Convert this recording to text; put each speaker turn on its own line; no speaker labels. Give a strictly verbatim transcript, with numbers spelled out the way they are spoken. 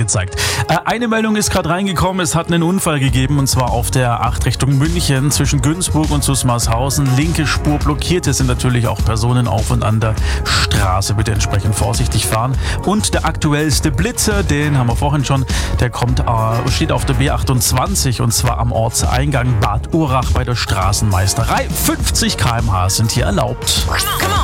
angezeigt. Äh, eine Meldung ist gerade reingekommen. Es hat einen Unfall gegeben und zwar auf der acht Richtung München zwischen Günzburg und Susmarshausen. Linke Spur blockiert. Es sind natürlich auch Personen auf und an der Straße. Bitte entsprechend vorsichtig fahren. Und der aktuellste Blitzer, den haben wir vorhin schon, der kommt, äh, steht auf der B achtundzwanzig und zwar am Ortseingang Bad Urach bei der Straßenmeisterei. fünfzig Kilometer pro Stunde sind hier erlaubt.
Come on.